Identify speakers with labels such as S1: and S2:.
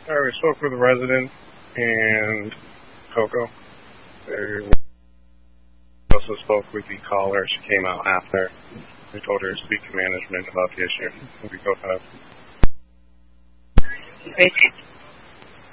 S1: We spoke with the resident and Coco. We also spoke with the caller. She came out after. We told her to speak to management about the issue. We go ahead.
S2: Great.